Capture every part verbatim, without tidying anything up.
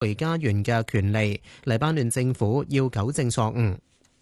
回家園嘅權利。黎巴嫩政府要糾正錯誤。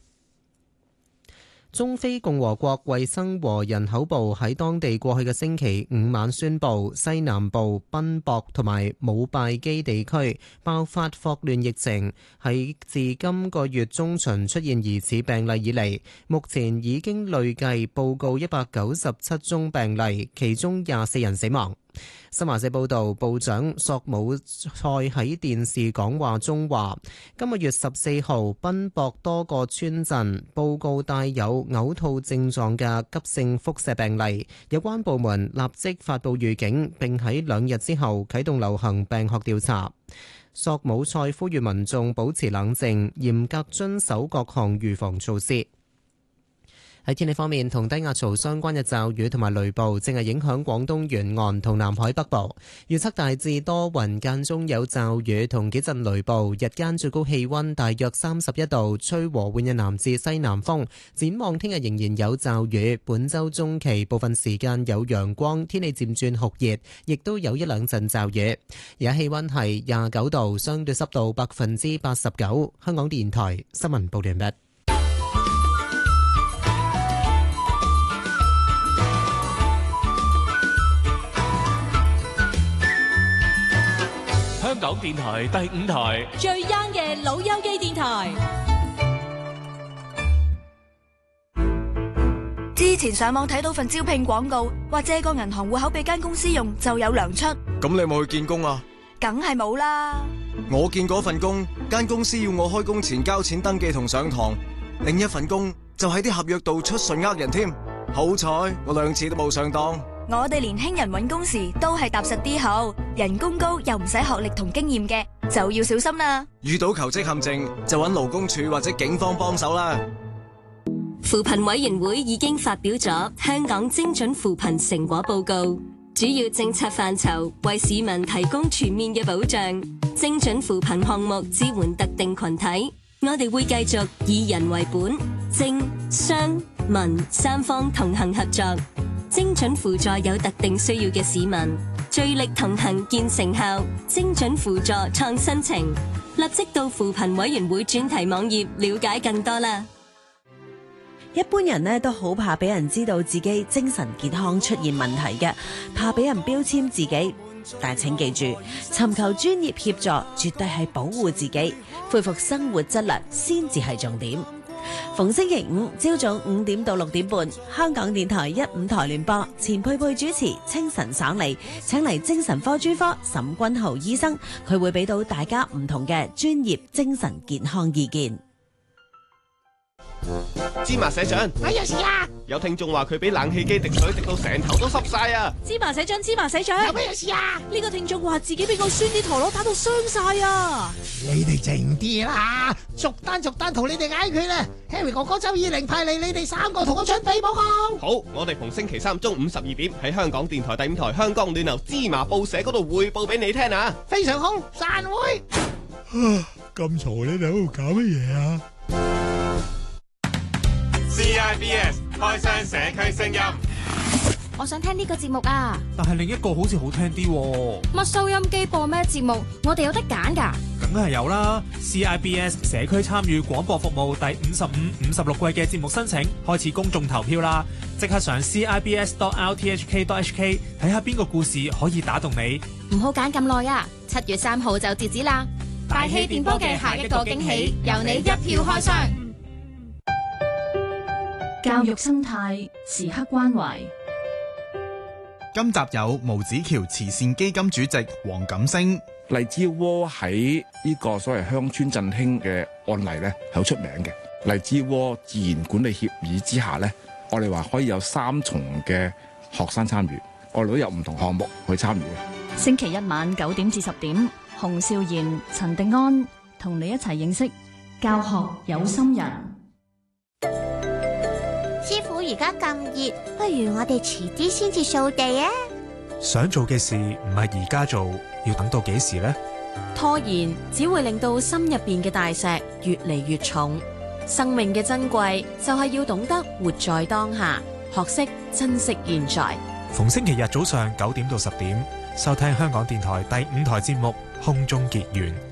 中非共和國衛生和人口部喺當地過去嘅星期五晚宣布，西南部賓博同埋姆拜基地區爆發霍亂疫情，喺自今個月中旬出現疑似病例以嚟，目前已經累計報告一百九十七宗病例，其中廿四人死亡。新華社報道，部長索姆塞喺電視講話中話，今個月十四號賓博多個村鎮報告帶有嘔吐症狀嘅急性腹瀉病例，有關部門立即發布預警，並喺兩日之後啟動流行病學調查。索姆塞呼籲民眾保持冷靜，嚴格遵守各項預防措施。喺天氣方面，同低壓槽相關嘅驟雨同埋雷暴正係影響廣東沿岸同南海北部。預測大致多雲，間中有驟雨同幾陣雷暴，日間最高氣溫大約三十一度，吹和緩嘅南至西南風。展望聽日仍然有驟雨，本週中期部分時間有陽光，天氣漸轉酷熱，亦都有一兩陣驟雨。而家氣溫係廿九度，相對濕度百分之八十九。香港電台新聞報道完畢。 香港電台第五台最 young 嘅老友記電台。之前上網睇到份招聘廣告，話借個銀行戶口俾間公司用就有糧出。 咁你有冇去見工啊？ 梗係冇啦。 我見嗰份工，間公司要我開工前交錢登記同上堂，另一份工就喺啲合約度出信呃人添。好彩我兩次都冇上當。 我哋年輕人揾工時都係踏實啲好，人工高又唔使學歷同經驗嘅，就要小心啦。 遇到求職陷阱就揾勞工處或者警方幫手啦。 扶貧委員會已經發表咗香港精準扶貧成果報告，主要政策範疇為市民提供全面嘅保障，精準扶貧項目支援特定群體。我哋會繼續以人為本，政商民三方同行合作，精準輔助有特定需要嘅市民，聚力同行見成效，精準輔助創新情。立即到扶貧委員會專題網頁了解更多啦。 一般人呢都好怕俾人知道自己精神健康出現問題嘅，怕俾人標籤自己。但請記住，尋求專業協助絕對係保護自己、恢復生活質量先至係重點。逢星期五朝早五點到六點半，香港電台一五台聯播，錢佩佩主持，清晨爽利，請嚟精神科專科沈君豪醫生，佢會俾到大家唔同嘅專業精神健康意見。 芝麻社長， 我有事啊！ 有聽眾話佢俾冷氣機滴水滴到成頭都濕晒啊！ 芝麻社長，芝麻社長， 有咩有事啊？ 呢個聽眾話自己俾個酸啲陀螺打到傷晒啊！ 你哋靜啲啦，逐單逐單同你哋解決啦。Harry 哥哥周以玲派嚟你哋三個同我準備報告。 好，我哋逢星期三中午十二點喺香港電台第五台香港暖流芝麻報社嗰度匯報俾你聽啊！ 非常好，散會。 咁嘈，你哋喺度搞乜嘢啊 ？C I B S 開箱社區聲音， 我想聽呢個節目啊！ 但係另一個好似好聽啲喎。 乜收音機播咩節目？我哋有得揀㗎。 梗係有啦 ！C I B S 社區參與廣播服務第五十五、五十六季嘅節目申請開始公眾投票啦！即刻上 C I B S dot R T H K dot H K 睇下邊個故事可以打動你。 唔好揀咁耐啊！七月三號就截止啦！大氣電波嘅下一個驚喜，由你一票開箱。 教育生態時刻關懷。 今集有毛子橋慈善基金主席黃錦星。 荔枝窩喺呢個所謂鄉村振興嘅案例咧，係好出名嘅。荔枝窩自然管理協議之下咧，我哋話可以有三重嘅學生參與，我哋都有唔同項目去參與嘅。 星期一晚九點至十點，洪少賢、陳定安同你一齊認識教學有心人。 師傅而家咁熱，不如我哋遲啲先至掃地啊！ 想做嘅事唔係而家做，要等到幾時呢？ 拖延只會令到心入邊嘅大石越嚟越重。生命嘅珍貴就係要懂得活在當下，學識珍惜現在。 逢星期日早上九點到十點，收聽香港電台第五台節目《空中結緣》。